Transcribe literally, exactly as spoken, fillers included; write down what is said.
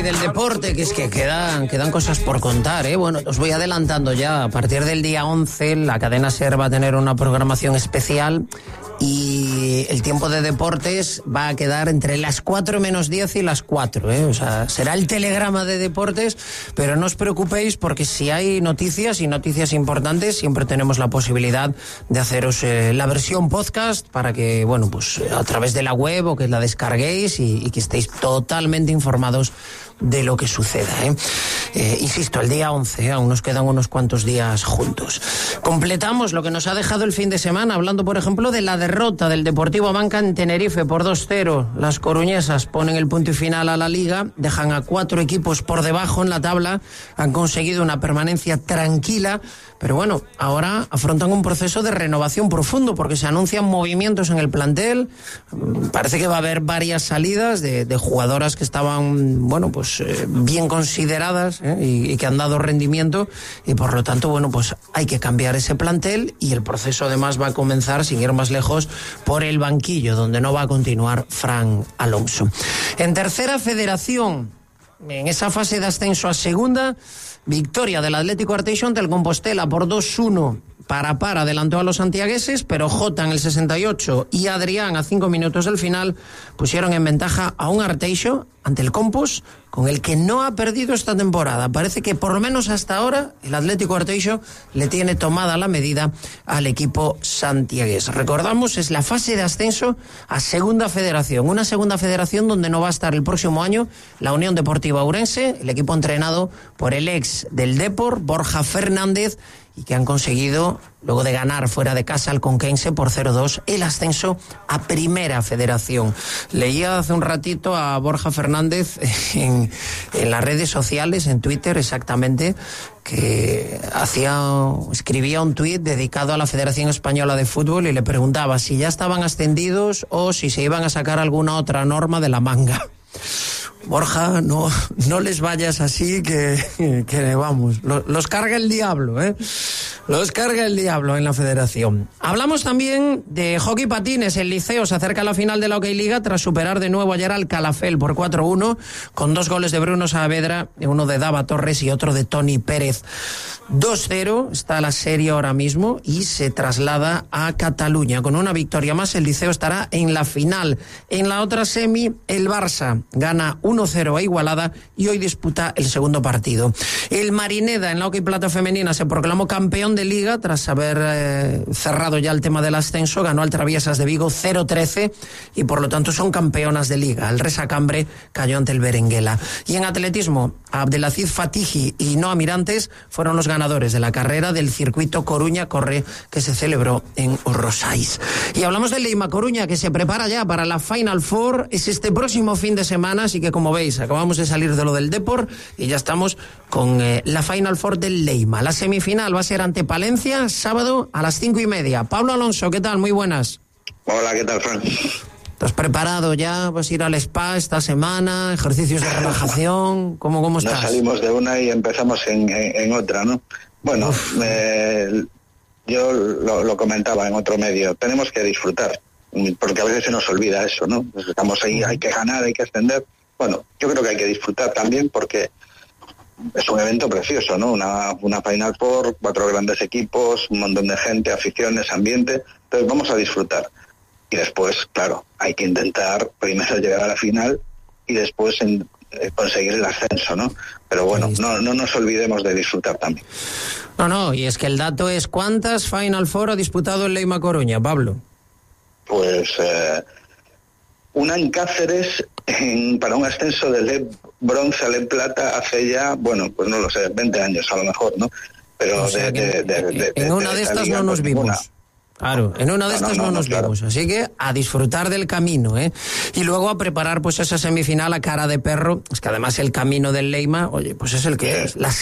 Del deporte, que es que quedan, quedan cosas por contar, ¿eh? Bueno, os voy adelantando ya. A partir del día once, la cadena SER va a tener una programación especial y el tiempo de deportes va a quedar entre las cuatro menos diez y las cuatro, ¿eh? O sea, será el telegrama de deportes, pero no os preocupéis porque si hay noticias y noticias importantes, siempre tenemos la posibilidad de haceros eh, la versión podcast para que, bueno, pues a través de la web o que la descarguéis y, y que estéis totalmente informados de lo que suceda, ¿eh? Eh, insisto, el día once, ¿eh? Aún nos quedan unos cuantos días juntos. Completamos lo que nos ha dejado el fin de semana, hablando, por ejemplo, de la derrota del Deportivo Abanca en Tenerife por dos cero. Las coruñesas ponen el punto y final a la Liga, dejan a cuatro equipos por debajo en la tabla, han conseguido una permanencia tranquila, pero bueno, ahora afrontan un proceso de renovación profundo porque se anuncian movimientos en el plantel. Parece que va a haber varias salidas de, de jugadoras que estaban, bueno, pues eh, bien consideradas, ¿eh? y, y que han dado rendimiento, y por lo tanto, bueno, pues hay que cambiar ese plantel y el proceso además va a comenzar, sin ir más lejos, por el banquillo, donde no va a continuar Fran Alonso. En tercera federación, en esa fase de ascenso a segunda, victoria del Atlético Arteixo ante el Compostela por dos uno. Para para adelantó a los santiagueses, pero Jota en el sesenta y ocho y Adrián a cinco minutos del final pusieron en ventaja a un Arteixo ante el Compos con el que no ha perdido esta temporada. Parece que por lo menos hasta ahora el Atlético Arteixo le tiene tomada la medida al equipo santiagués. Recordamos, es la fase de ascenso a segunda federación, una segunda federación donde no va a estar el próximo año la Unión Deportiva Ourense, el equipo entrenado por el ex del Depor, Borja Fernández, y que han conseguido, luego de ganar fuera de casa al Conquense por cero dos, el ascenso a Primera Federación. Leía hace un ratito a Borja Fernández en, en las redes sociales, en Twitter exactamente, que hacía, escribía un tuit dedicado a la Federación Española de Fútbol y le preguntaba si ya estaban ascendidos o si se iban a sacar alguna otra norma de la manga. Borja, no, no les vayas así que, que vamos, los, los carga el diablo, ¿eh? Los carga el diablo en la federación. Hablamos también de hockey patines. El Liceo se acerca a la final de la Hockey Liga tras superar de nuevo ayer al Calafell por cuatro uno, con dos goles de Bruno Saavedra, uno de Dava Torres y otro de Toni Pérez. dos cero está la serie ahora mismo y se traslada a Cataluña. Con una victoria más, el Liceo estará en la final. En la otra semi, el Barça gana uno cero a Igualada y hoy disputa el segundo partido. El Marineda en la hockey plata femenina se proclamó campeón de Liga tras haber eh, cerrado ya el tema del ascenso. Ganó al Traviesas de Vigo cero trece y por lo tanto son campeonas de Liga. El Resacambre cayó ante el Berenguela. Y en atletismo, Abdelaziz Fatigi y Noa Mirantes fueron los ganadores de la carrera del circuito Coruña Corre que se celebró en Rosais. Y hablamos del Leima Coruña, que se prepara ya para la Final Four. Es este próximo fin de semana, así que como veis, acabamos de salir de lo del Depor y ya estamos con eh, la Final Four del Leima. La semifinal va a ser ante Palencia, sábado a las cinco y media. Pablo Alonso, ¿qué tal? Muy buenas. Hola, ¿qué tal, Fran? ¿Te has preparado ya? ¿Vas a ir al spa esta semana? ¿Ejercicios de relajación? ¿Cómo, cómo estás? Nos salimos de una y empezamos en, en, en otra, ¿no? Bueno, eh, yo lo, lo comentaba en otro medio, tenemos que disfrutar, porque a veces se nos olvida eso, ¿no? Estamos ahí, hay que ganar, hay que ascender. Bueno, yo creo que hay que disfrutar también porque es un evento precioso, ¿no? Una, una Final Four, cuatro grandes equipos, un montón de gente, aficiones, ambiente. Entonces vamos a disfrutar. Y después, claro, hay que intentar primero llegar a la final y después en, eh, conseguir el ascenso, ¿no? Pero bueno, no, no nos olvidemos de disfrutar también. No, no, y es que el dato es ¿cuántas Final Four ha disputado el Leima Coruña, Pablo? Pues eh, una en Cáceres en, para un ascenso de L E P bronce a L E P plata hace ya, bueno, pues no lo sé, veinte años a lo mejor, ¿no? Pero o sea de, de, de, de, en de, una de, de estas no nos vimos. Ninguna. Claro, en una de estas no, no, no, no nos claro. vimos, así que a disfrutar del camino, ¿eh? Y luego a preparar pues esa semifinal a cara de perro, es que además el camino del Leima, oye, pues es el que es, la